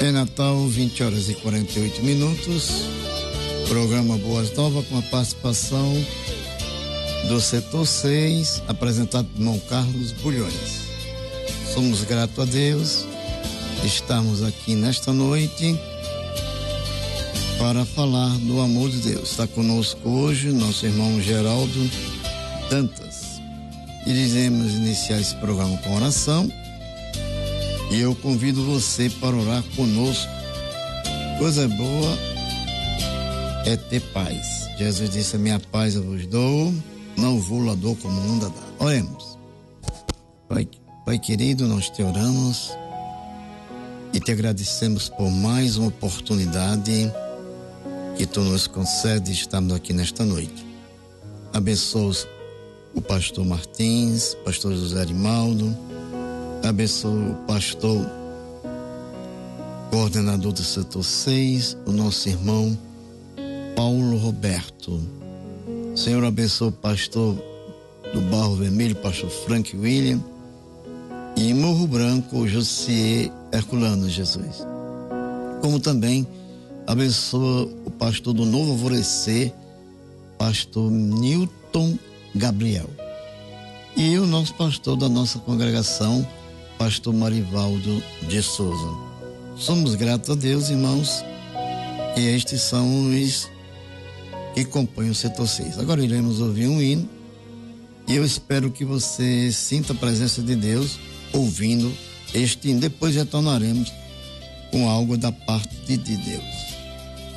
Em Natal, 20 horas e 48 minutos. Programa Boas Novas com a participação do setor 6, apresentado por irmão Carlos Bulhões. Somos gratos a Deus, estamos aqui nesta noite para falar do amor de Deus. Está conosco hoje nosso irmão Geraldo Dantas. Iremos iniciar esse programa com oração e eu convido você para orar conosco. Coisa boa é ter paz. Jesus disse: a minha paz eu vos dou, não vou lá dou como o mundo dá. Oremos. Pai querido, nós te oramos e te agradecemos por mais uma oportunidade que tu nos concede. Estamos aqui nesta noite. Abençoa o pastor Martins, pastor José Arimaldo, abençoa o pastor coordenador do setor 6, o nosso irmão Paulo Roberto. Senhor, abençoa o pastor do Barro Vermelho, pastor Frank William, e em Morro Branco, Josier Herculano, Jesus. Como também abençoa o pastor do Novo Alvorecer, pastor Newton Gabriel. E o nosso pastor da nossa congregação, pastor Marivaldo de Souza. Somos gratos a Deus, irmãos, e estes são os que compõem o setor 6. Agora iremos ouvir um hino e eu espero que você sinta a presença de Deus ouvindo este hino. Depois retornaremos com algo da parte de Deus.